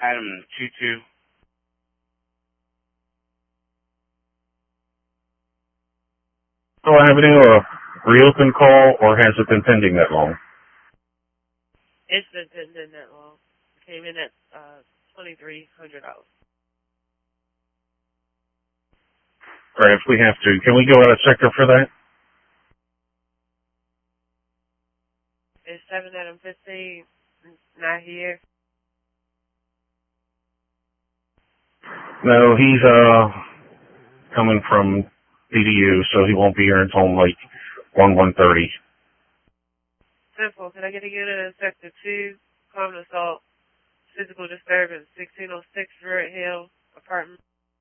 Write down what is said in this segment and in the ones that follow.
Item 22. So I have a reopen call, or has it been pending that long? It's been pending that long. It came in at $2,300. All right, if we have to, can we go out of sector for that? It's 7:15. Not here. No, he's coming from BDU, so he won't be here until like 1:30. Simple. Can I get a unit in Sector 2? Common assault. Physical disturbance. 1606 Druid Hill apartment.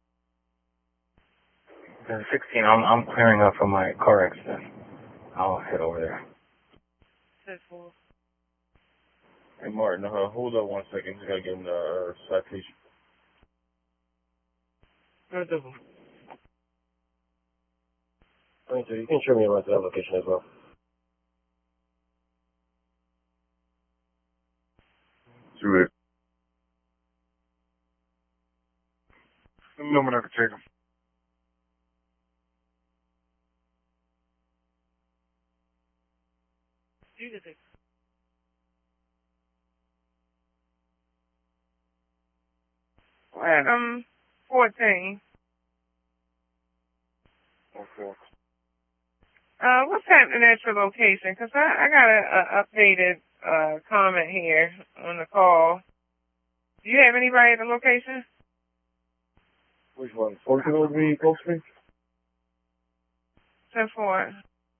16. I'm clearing up from my car accident. I'll head over there. Simple. Hey, Martin, hold up 1 second. Just gotta give him the citation. No double. So you can show me around to that location as well. Through it. Let me know when I can take him. You can take Well, 14. Okay. What's happening at your location? 'Cause I got a updated comment here on the call. Do you have anybody at the location? Which one? 14 would be Gulf Street? 10-4.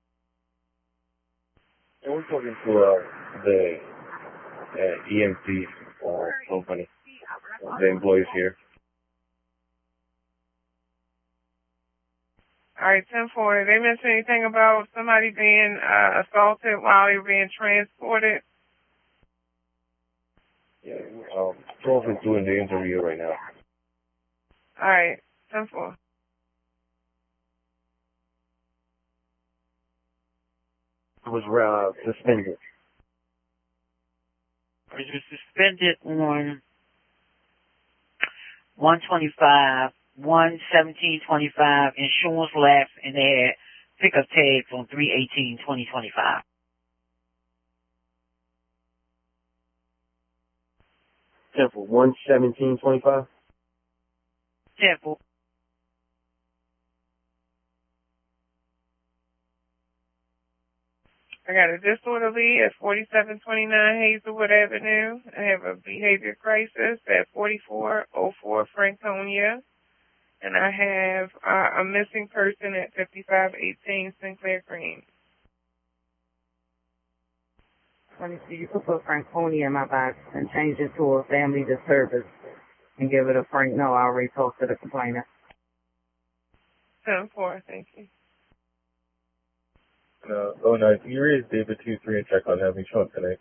And we're talking to the EMT company, the employees here. All right, 10-4. Did they mention anything about somebody being assaulted while they were being transported? Yeah, 12 is doing the interview right now. All right, 10-4. It was suspended. It was suspended on 1/17/25, insurance lapse, and they had pickup tags on 3/18/2025. Simple. 1/17/25. Simple. I got a disorderly at 4729 Hazelwood Avenue. I have a behavior crisis at 4404 Franconia. And I have a missing person at 5518 Sinclair Green. Let me see, you could put Franconia in my box and change it to a family disturbance and give it a Frank. No, I already posted a complainer. 10-4, thank you. No, here is David 23 and check on having shown tonight.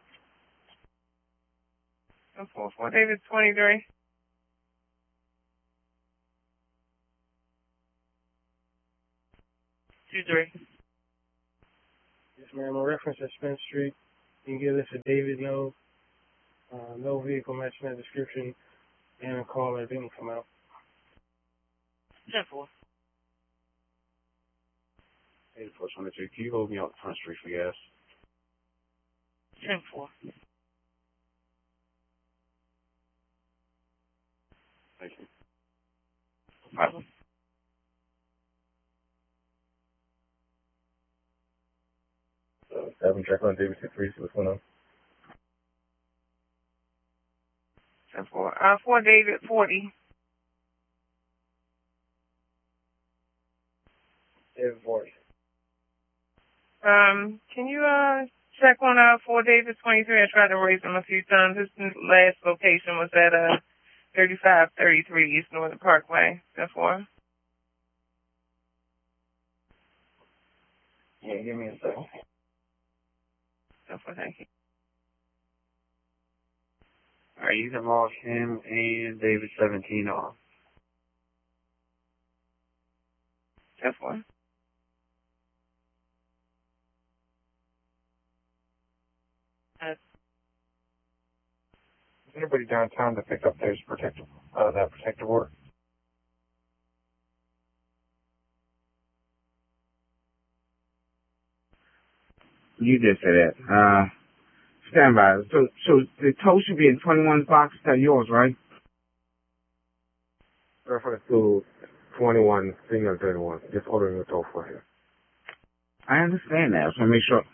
10-4, David 23. Two, three. Yes, ma'am. A reference at Spence Street. You can give this to David No. No vehicle matching that description, and a call that didn't come out. 10-4. 8422. Can you hold me out Front Street for gas? 10-4. Thank you. Problem. Having check on David 23, see what's going on. 10-4. For David 40. David 40. Can you check on for David 23? I tried to raise him a few times. His last location was at 3533 East Northern Parkway. 10-4. Yeah, give me a second. 10-4, thank you. All right, you can log him and David 17 off. 10-4. Anybody downtown to pick up those protective, that protective order? You did say that. Stand by. So the tow should be in 21's box. That's yours, right? Reference to 21, signal 31. Just ordering the tow for him. I understand that. So make sure.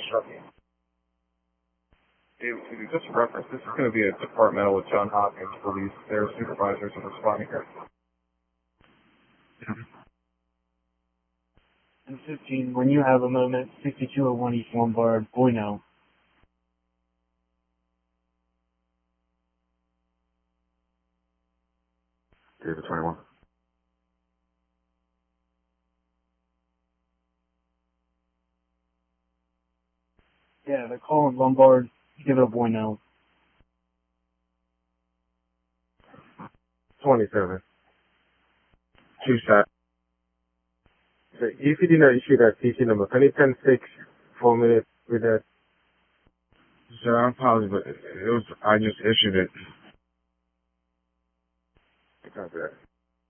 David, just a reference, this is going to be a departmental with John Hopkins Police. Their supervisors are responding here. And 15, when you have a moment, 6201 East Lombard, boy now. David 21. Yeah, they're calling Lombard. Give it a boy now. 27. 2 sets. So if you did not issue that CC number, can you 10-6 4 minutes with that? Sir, I apologize, but I just issued it. Copy that.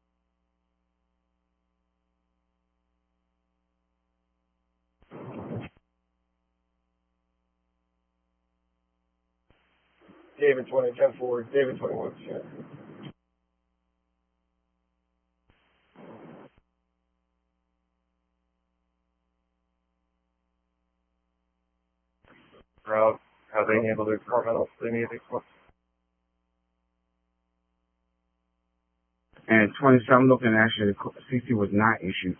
David 20, 10-4, David 21, yeah. Route, how they handle their departmental, they need to And 27 looking, actually, the CC was not issued.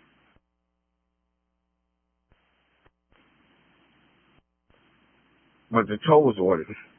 But the tow was ordered.